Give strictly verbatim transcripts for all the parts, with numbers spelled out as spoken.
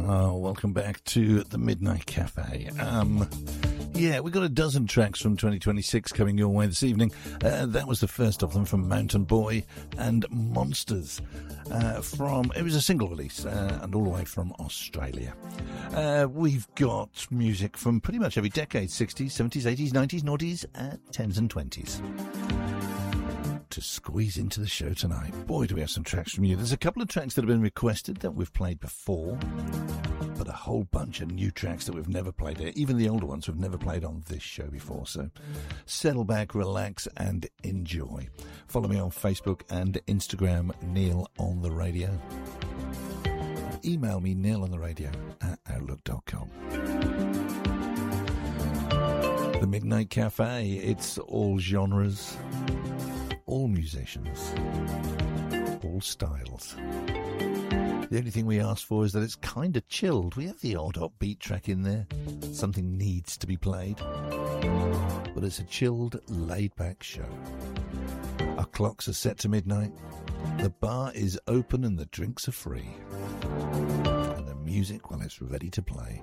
Oh, welcome back to the Midnight Cafe. Um, yeah, we got a dozen tracks from twenty twenty-six coming your way this evening. Uh, that was the first of them from Mountain Boy and Monsters. Uh, from it was a single release uh, and all the way from Australia. Uh, we've got music from pretty much every decade: sixties, seventies, eighties, nineties, noughties, uh, tens and twenties. To squeeze into the show tonight. Boy, do we have some tracks from you. There's a couple of tracks that have been requested that we've played before, but a whole bunch of new tracks that we've never played here. Even the older ones we've never played on this show before. So settle back, relax, and enjoy. Follow me on Facebook and Instagram, Neil on the Radio. Email me, Neil on the Radio at outlook dot com. The Midnight Cafe, it's all genres, all musicians, all styles. The only thing we ask for is that it's kind of chilled. We have the odd upbeat track in there. Something needs to be played. But it's a chilled, laid-back show. Our clocks are set to midnight. The bar is open and the drinks are free. And the music, well, it's ready to play.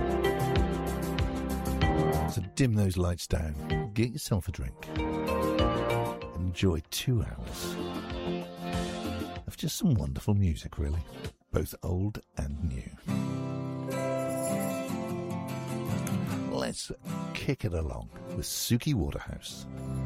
So dim those lights down. Get yourself a drink. Enjoy two hours of just some wonderful music, really, both old and new. Let's kick it along with Suki Waterhouse.